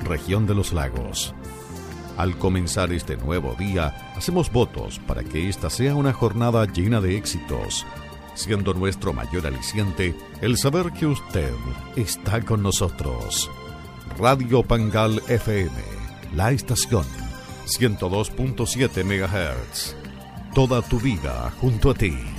región de los lagos. Al comenzar este nuevo día, hacemos votos para que esta sea una jornada llena de éxitos, siendo nuestro mayor aliciente el saber que usted está con nosotros. Radio Pangal FM, la estación 102.7 MHz. Toda tu vida junto a ti.